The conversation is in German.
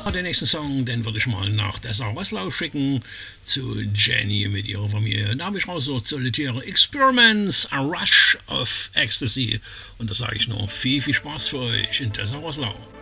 Den nächsten Song, den würde ich mal nach Dessau Wesslau schicken, zu Jenny mit ihrer Familie. Da habe ich raus so solitäre Experiments, a Rush of Ecstasy. Und da sage ich noch viel Spaß für euch in Dessau Wesslau.